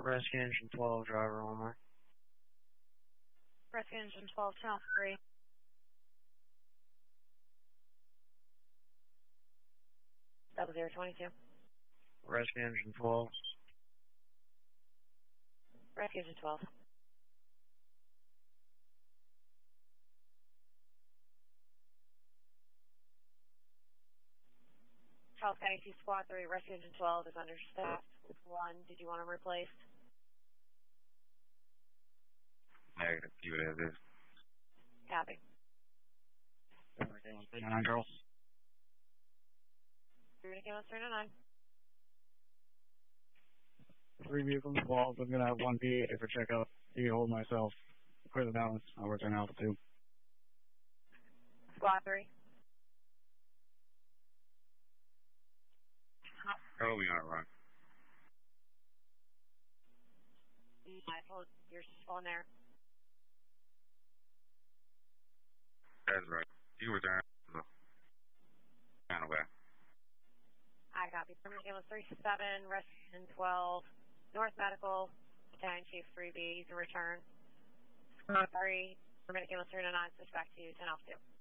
Rescue Engine 12, driver one more. Rescue Engine 12, channel 3. Double 022. Rescue Engine 12. Rescue Engine 12. Charles County 2 Squad 3, Rescue Engine 12 is understaffed with 1. Did you want them replaced? Negative, keep it as is. Copy. 39 Charles. 309. 3 vehicles involved. I'm going to have 1 PA for checkout. You can hold myself. Clear the balance. I'll return altitude. Squad 3. How are we on it, Ron? You're on there. That's right. You return the channel back. I copy. Ambulance 37, Rescue Engine 12, North Medical, Battalion Chief 3B, you can return. Squad 3, Ambulance 309, switch back to 10 altitude.